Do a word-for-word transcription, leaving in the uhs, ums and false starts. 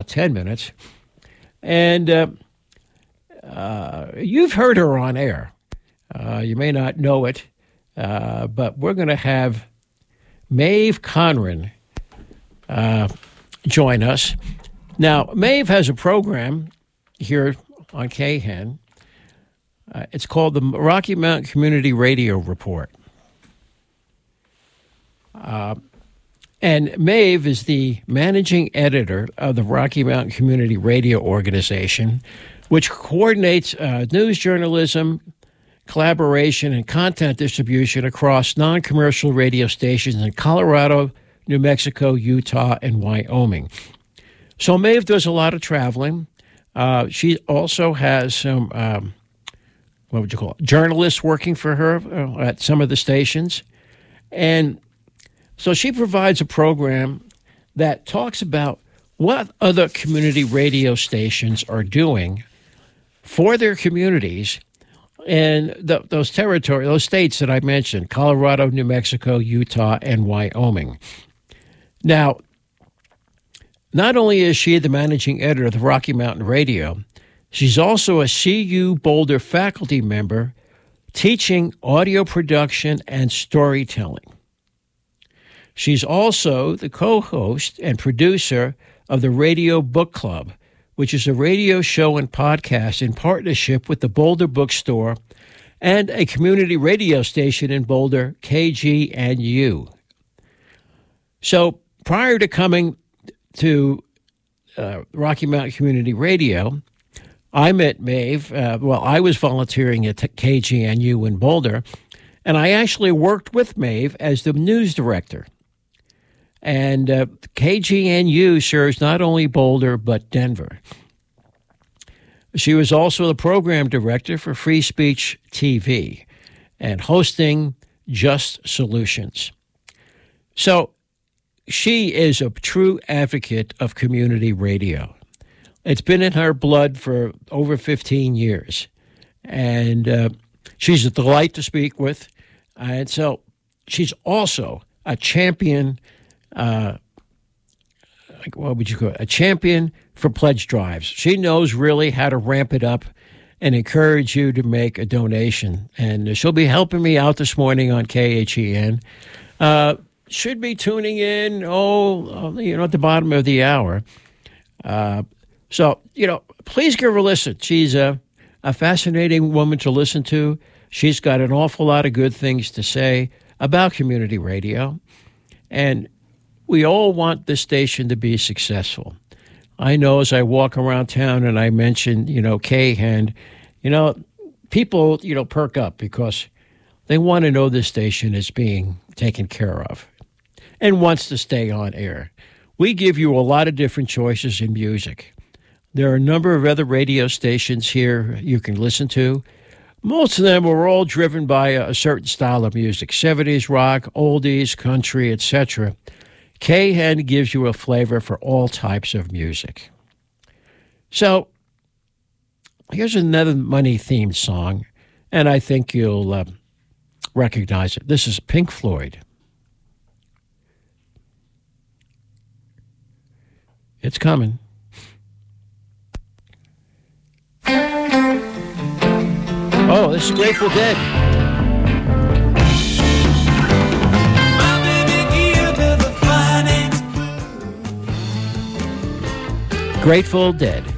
ten minutes. And uh, uh, you've heard her on air. Uh, you may not know it, uh, but we're going to have Maeve Conran uh, join us. Now, Maeve has a program here on K H A N. Uh, it's called the Rocky Mountain Community Radio Report. Uh, and Maeve is the managing editor of the Rocky Mountain Community Radio Organization, which coordinates uh, news journalism, collaboration, and content distribution across non-commercial radio stations in Colorado, New Mexico, Utah, and Wyoming. So Maeve does a lot of traveling. Uh, she also has some, um, what would you call it, journalists working for her uh, at some of the stations. And so she provides a program that talks about what other community radio stations are doing for their communities in the, those territories, those states that I mentioned, Colorado, New Mexico, Utah, and Wyoming. Now, not only is she the managing editor of the Rocky Mountain Radio, she's also a C U Boulder faculty member teaching audio production and storytelling. She's also the co-host and producer of the Radio Book Club, which is a radio show and podcast in partnership with the Boulder Bookstore and a community radio station in Boulder, K G N U. So prior to coming to uh, Rocky Mountain Community Radio, I met Maeve. Uh, well, I was volunteering at K G N U in Boulder, and I actually worked with Maeve as the news director. And uh, K G N U serves not only Boulder, but Denver. She was also the program director for Free Speech T V and hosting Just Solutions. So she is a true advocate of community radio. It's been in her blood for over fifteen years. And uh, she's a delight to speak with. And so she's also a champion Uh, what would you call it? A champion for pledge drives. She knows really how to ramp it up and encourage you to make a donation. And she'll be helping me out this morning on K H E N. Uh, should be tuning in, oh, you know, at the bottom of the hour. Uh, so, you know, please give her a listen. She's a, a fascinating woman to listen to. She's got an awful lot of good things to say about community radio. And we all want this station to be successful. I know as I walk around town and I mention, you know, K H A N, you know, people, you know, perk up because they want to know this station is being taken care of and wants to stay on air. We give you a lot of different choices in music. There are a number of other radio stations here you can listen to. Most of them are all driven by a certain style of music, seventies rock, oldies, country, et cetera. K H A N gives you a flavor for all types of music. So here's another money-themed song, and I think you'll uh, recognize it. This is Pink Floyd. It's coming. Oh, this is Grateful Dead. Grateful Dead.